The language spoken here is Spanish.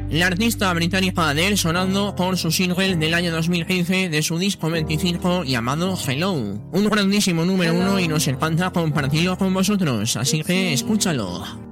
La artista británica Adele sonando por su single del año 2015 de su disco 25 llamado Hello. Un grandísimo número 1 y nos encanta compartirlo con vosotros, así que escúchalo.